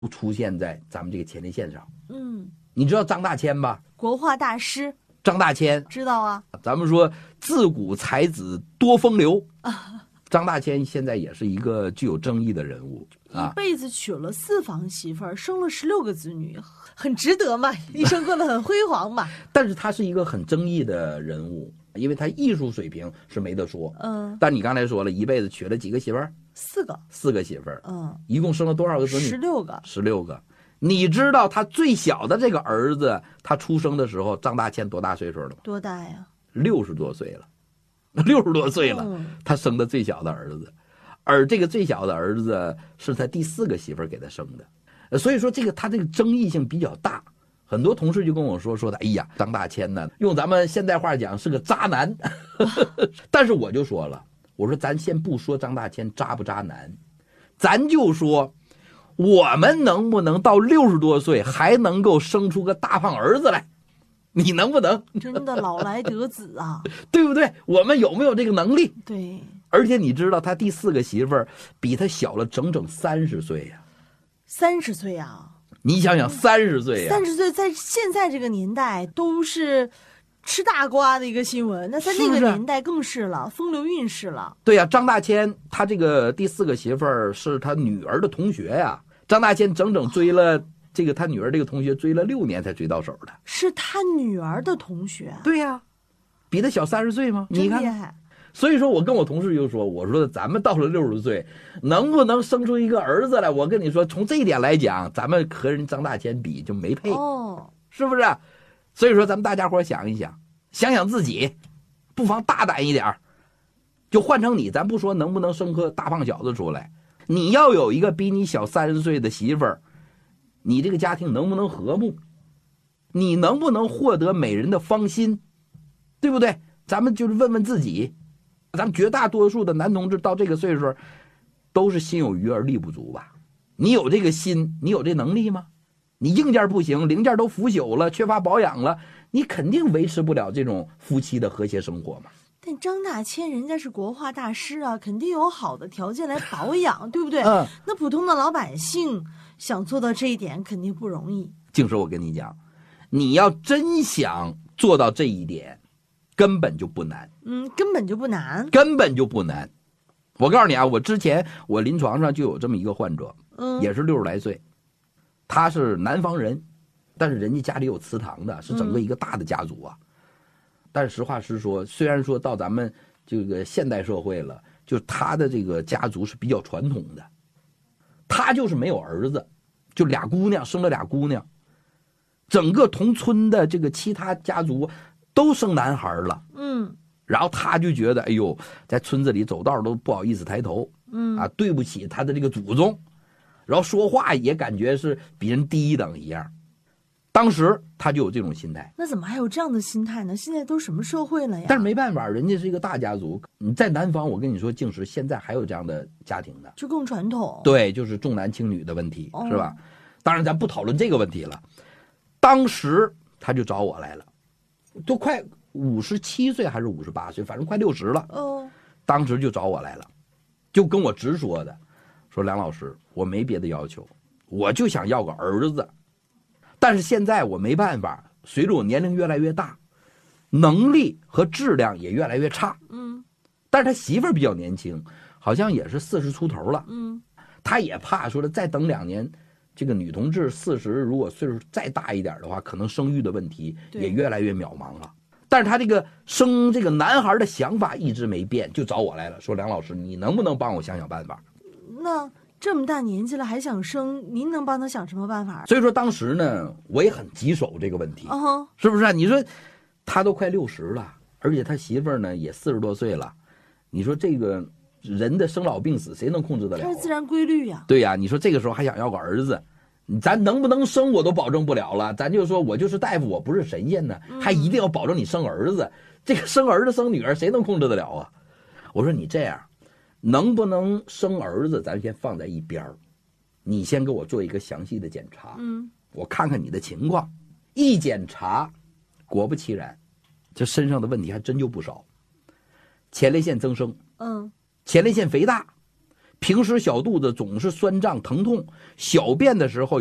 出现在咱们这个前列腺上。 嗯， 你知道张大千吧？ 国画大师张大千知道啊。 咱们说自古才子多风流张大千现在也是一个具有争议的人物一辈子娶了4房媳妇儿，生了16个子女，很值得嘛，一生过得很辉煌嘛。 但是他是一个很争议的人物，因为他艺术水平是没得说。但你刚才说了，一辈子娶了几个媳妇儿？4个媳妇儿。一共生了多少个子女？16个。你知道他最小的这个儿子，他出生的时候，张大千多大岁数了吗？ 多大呀 ？60多岁了。60多岁了，他生的最小的儿子，而这个最小的儿子是他第4个媳妇儿给他生的，所以说他这个争议性比较大。很多同事就跟我说的，哎呀，张大千呢，用咱们现代话讲是个渣男。但是我就说了，我说咱先不说张大千渣不渣男，咱就说我们能不能到60多岁还能够生出个大胖儿子来。你能不能？ 真的老来得子啊。 对不对？我们有没有这个能力？ 对。 而且你知道他第4个媳妇儿比他小了整整30岁呀。 30岁啊。 你想想30岁呀。 30岁在现在这个年代都是吃大瓜的一个新闻，那在那个年代更是了，风流韵事了。 对呀，张大千他这个第4个媳妇儿是他女儿的同学呀。张大千整整追了他女儿这个同学追了6年才追到手的。 是他女儿的同学？ 对呀，比他小30岁吗？ 真厉害。 所以说我跟我同事就说，我说咱们到了60岁能不能生出一个儿子来，我跟你说从这一点来讲，咱们和人张大千比就没配。是不是？所以说咱们大家伙想一想，想想自己不妨大胆一点，就换成你，咱不说能不能生个大胖小子出来，你要有一个比你小30岁的媳妇儿，你这个家庭能不能和睦？你能不能获得美人的芳心？对不对？咱们就是问问自己，咱们绝大多数的男同志到这个岁数都是心有余而力不足吧？你有这个心，你有这能力吗？你硬件不行，零件都腐朽了，缺乏保养了，你肯定维持不了这种夫妻的和谐生活嘛。 但张大千人家是国画大师啊，肯定有好的条件来保养，对不对？那普通的老百姓想做到这一点肯定不容易。 静说，我跟你讲，你要真想做到这一点，根本就不难。 根本就不难， 根本就不难。我告诉你啊，我之前我临床上就有这么一个患者，也是60来岁，他是南方人，但是人家家里有祠堂的，是整个一个大的家族啊。但是实话实说，虽然说到咱们这个现代社会了，就是他的这个家族是比较传统的，他就是没有儿子，就俩姑娘，生了俩姑娘，整个同村的这个其他家族都生男孩了。然后他就觉得，哎呦，在村子里走道都不好意思抬头，对不起他的这个祖宗，然后说话也感觉是比人低一等一样。当时他就有这种心态。 那怎么还有这样的心态呢？现在都什么社会了呀？ 但是没办法，人家是一个大家族。你在南方，我跟你说，静时现在还有这样的家庭的， 就更传统。 对，就是重男轻女的问题，是吧？当然咱不讨论这个问题了。当时他就找我来了，都快57岁还是58岁，反正快60了。当时就找我来了，就跟我直说的，说梁老师，我没别的要求，我就想要个儿子。但是现在我没办法，随着我年龄越来越大，能力和质量也越来越差。但是他媳妇儿比较年轻，好像也是40出头了。他也怕说的再等2年，这个女同志40，如果岁数再大一点的话，可能生育的问题也越来越渺茫了。但是他这个生这个男孩的想法一直没变，就找我来了，说梁老师，你能不能帮我想想办法？ 那这么大年纪了还想生，您能帮他想什么办法？ 所以说当时呢，我也很棘手这个问题，是不是啊？你说他都快60了，而且他媳妇儿呢也40多岁了，你说这个人的生老病死谁能控制得了？ 它是自然规律呀。 对呀，你说这个时候还想要个儿子，咱能不能生我都保证不了了，咱就说我就是大夫，我不是神仙呢，还一定要保证你生儿子。这个生儿子生女儿谁能控制得了啊？我说你这样，能不能生儿子咱先放在一边，你先给我做一个详细的检查，我看看你的情况。一检查，果不其然，这身上的问题还真就不少。前列腺增生，前列腺肥大， 平时小肚子总是酸胀疼痛，小便的时候